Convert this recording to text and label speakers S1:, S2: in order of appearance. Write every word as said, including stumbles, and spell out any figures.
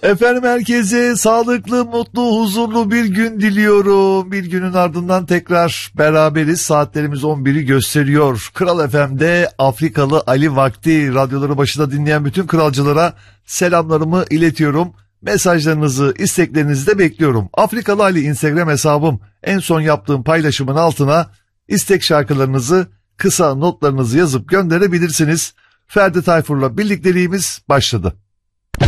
S1: Efendim herkese sağlıklı, mutlu, huzurlu bir gün diliyorum. Bir günün ardından tekrar beraberiz. Saatlerimiz on biri gösteriyor. Kral F M'de Afrikalı Ali vakti radyoları başında dinleyen bütün kralcılara selamlarımı iletiyorum. Mesajlarınızı, isteklerinizi de bekliyorum. Afrikalı Ali Instagram hesabım. En son yaptığım paylaşımın altına istek şarkılarınızı, kısa notlarınızı yazıp gönderebilirsiniz. Ferdi Tayfur'la birlikteliğimiz başladı.